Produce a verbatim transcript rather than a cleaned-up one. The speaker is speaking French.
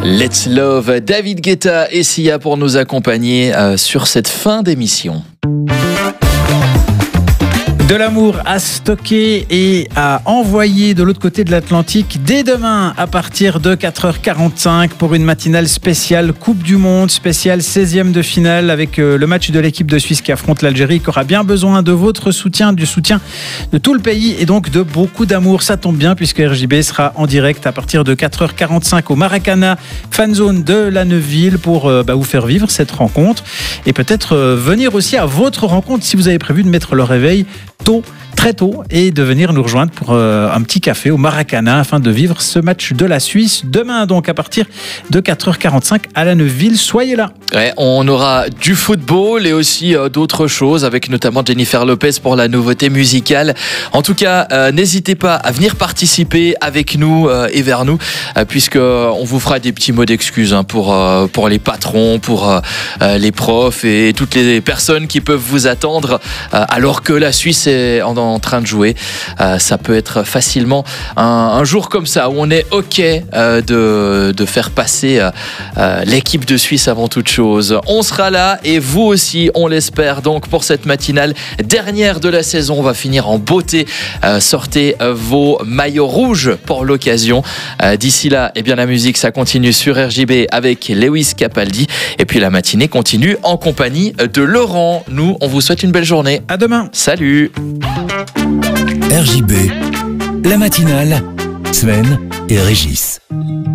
Let's Love, David Guetta et Sia pour nous accompagner euh, sur cette fin d'émission. De l'amour à stocker et à envoyer de l'autre côté de l'Atlantique dès demain à partir de quatre heures quarante-cinq pour une matinale spéciale Coupe du Monde, spéciale seizième de finale avec le match de l'équipe de Suisse qui affronte l'Algérie, qui aura bien besoin de votre soutien, du soutien de tout le pays et donc de beaucoup d'amour. Ça tombe bien puisque R J B sera en direct à partir de quatre heures quarante-cinq au Maracana Fan Zone de la Neuville pour euh, bah, vous faire vivre cette rencontre et peut-être euh, venir aussi à votre rencontre si vous avez prévu de mettre le réveil tôt, très tôt, et de venir nous rejoindre pour euh, un petit café au Maracana afin de vivre ce match de la Suisse demain, donc à partir de quatre heures quarante-cinq à la Neuville. Soyez là. Ouais, on aura du football et aussi euh, d'autres choses avec notamment Jennifer Lopez pour la nouveauté musicale. En tout cas, euh, n'hésitez pas à venir participer avec nous euh, et vers nous euh, puisque euh, on vous fera des petits mots d'excuses hein, pour euh, pour les patrons, pour euh, les profs et toutes les personnes qui peuvent vous attendre euh, alors que la Suisse est En, en train de jouer. Euh, ça peut être facilement un, un jour comme ça où on est ok euh, de, de faire passer euh, euh, l'équipe de Suisse avant toute chose. On sera là et vous aussi, on l'espère. Donc pour cette matinale dernière de la saison, on va finir en beauté. Euh, sortez euh, vos maillots rouges pour l'occasion. Euh, d'ici là, eh bien la musique ça continue sur R J B avec Lewis Capaldi et puis la matinée continue en compagnie de Laurent. Nous, on vous souhaite une belle journée. À demain. Salut. R J B, la matinale, Sven et Régis.